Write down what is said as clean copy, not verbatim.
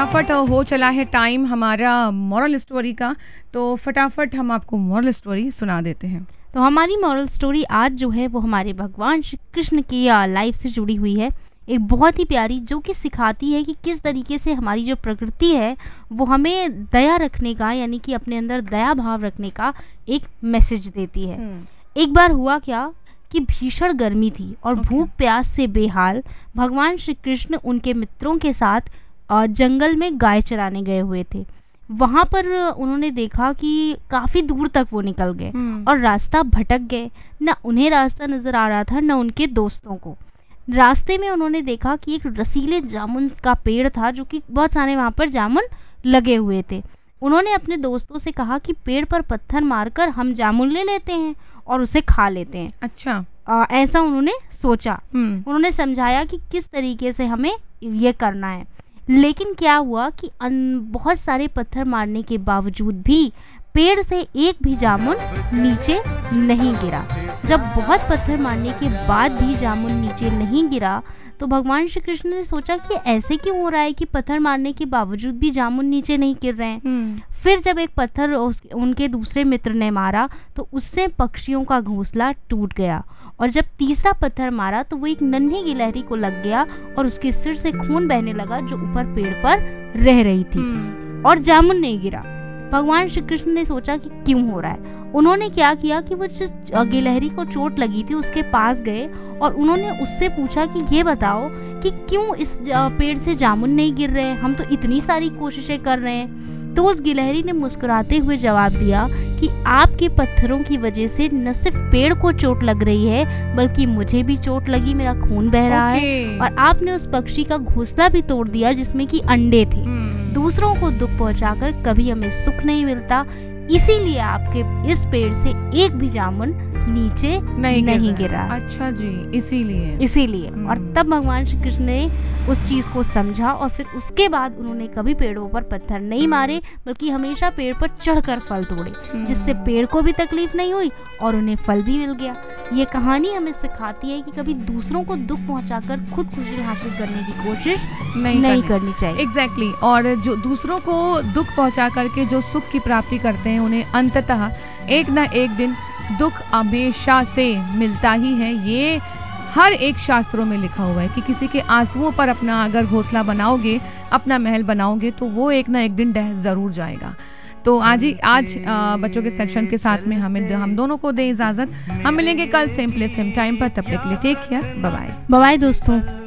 फटाफट हो चला है टाइम हमारा मॉरल स्टोरी का, तो फटाफट हम आपको मॉरल स्टोरी सुना देते हैं। तो हमारी मॉरल स्टोरी आज जो है वो हमारे भगवान श्री कृष्ण की लाइफ से जुड़ी हुई है। एक बहुत ही प्यारी, जो कि सिखाती है कि किस तरीके से हमारी जो प्रकृति है वो हमें दया रखने का, यानी कि अपने अंदर दया भाव रखने का एक मैसेज देती है। एक बार हुआ क्या कि भीषण गर्मी थी और भूख प्यास से बेहाल भगवान श्री कृष्ण उनके मित्रों के साथ जंगल में गाय चराने गए हुए थे। वहाँ पर उन्होंने देखा कि काफ़ी दूर तक वो निकल गए और रास्ता भटक गए। न उन्हें रास्ता नज़र आ रहा था न उनके दोस्तों को। रास्ते में उन्होंने देखा कि एक रसीले जामुन का पेड़ था, जो कि बहुत सारे वहाँ पर जामुन लगे हुए थे। उन्होंने अपने दोस्तों से कहा कि पेड़ पर पत्थर मारकर हम जामुन ले लेते हैं और उसे खा लेते हैं। अच्छा, ऐसा उन्होंने सोचा। उन्होंने समझाया कि किस तरीके से हमें ये करना है। लेकिन क्या हुआ कि बहुत सारे पत्थर मारने के बावजूद भी पेड़ से एक भी जामुन नीचे नहीं गिरा। जब बहुत पत्थर मारने के बाद भी जामुन नीचे नहीं गिरा तो भगवान श्री कृष्ण ने सोचा कि ऐसे क्यों हो रहा है कि पत्थर मारने के बावजूद भी जामुन नीचे नहीं गिर रहे हैं। फिर जब एक पत्थर उनके दूसरे मित्र ने मारा तो उससे पक्षियों का घोंसला टूट गया, और जब तीसरा पत्थर मारा तो वो एक नन्ही गिलहरी को लग गया और उसके सिर से खून बहने लगा, जो ऊपर पेड़ पर रह रही थी, और जामुन नहीं गिरा। भगवान श्री कृष्ण ने सोचा कि क्यों हो रहा है। उन्होंने क्या किया कि वो जो गिलहरी को चोट लगी थी उसके पास गए और उन्होंने उससे पूछा कि ये बताओ कि क्यों इस पेड़ से जामुन नहीं गिर रहे हैं, हम तो इतनी सारी कोशिशें कर रहे हैं। तो उस गिलहरी ने मुस्कुराते हुए जवाब दिया कि आपके पत्थरों की वजह से न सिर्फ पेड़ को चोट लग रही है बल्कि मुझे भी चोट लगी, मेरा खून बह रहा है, और आपने उस पक्षी का घोंसला भी तोड़ दिया जिसमें कि अंडे थे। दूसरों को दुख पहुंचाकर कभी हमें सुख नहीं मिलता, इसीलिए आपके इस पेड़ से एक भी जामुन नीचे नहीं गिरा। अच्छा जी, इसीलिए। और तब भगवान श्री कृष्ण ने उस चीज को समझा और फिर उसके बाद उन्होंने कभी पेड़ों पर पत्थर नहीं मारे बल्कि हमेशा पेड़ पर चढ़कर फल तोड़े, जिससे पेड़ को भी तकलीफ नहीं हुई और उन्हें फल भी मिल गया। ये कहानी हमें सिखाती है कि कभी दूसरों को दुख पहुंचाकर खुद खुशी हासिल करने की कोशिश नहीं करनी चाहिए। एग्जैक्टली। और जो दूसरों को दुख पहुंचा करके जो सुख की प्राप्ति करते हैं उन्हें अंततः एक न एक दिन दुख हमेशा से मिलता ही है। ये हर एक शास्त्रों में लिखा हुआ है कि किसी के आंसुओं पर अपना अगर घोंसला बनाओगे, अपना महल बनाओगे, तो वो एक ना एक दिन ढह जरूर जाएगा। तो आज बच्चों के सेक्शन के साथ में हम दोनों को दे इजाजत। हम मिलेंगे कल सेम प्लेस सेम टाइम पर, तब तक के लिए take care, bye bye. Bye दोस्तों।